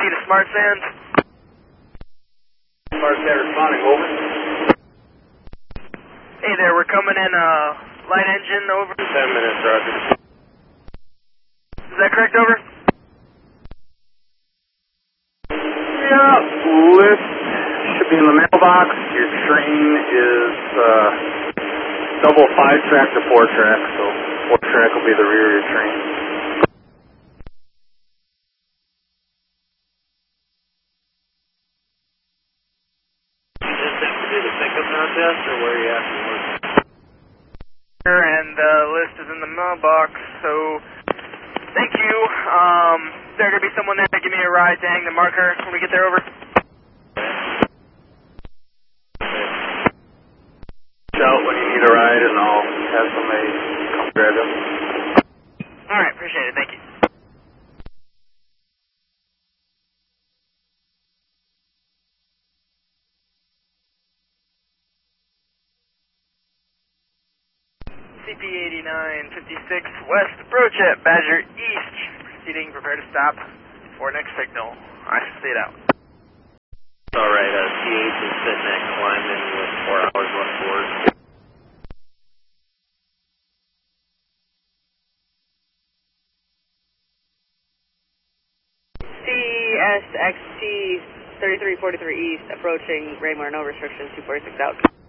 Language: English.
to Smart Sands. Smart Sands responding, over. Hey there, we're coming in, light engine, over. 10 minutes, roger. Is that correct, over? Yeah, lift should be in the mailbox. Your train is double 5-track to 4-track, so 4-track will be the rear of your train. Just have to do the pickup contest, or where are you at? And the list is in the mailbox, so thank you. Is there going to be someone there to give me a ride to hang the marker when we get there, over? Shout when you need a ride, and I'll have somebody come grab you. Alright, appreciate it, thank you. CP8956 West, approach at Badger East. Proceeding, prepare to stop for next signal. I see it out. Alright, CH is sitting at Climbing with 4 hours left forward. CSXT 3343 East, approaching Raymore, no restrictions, 246 out.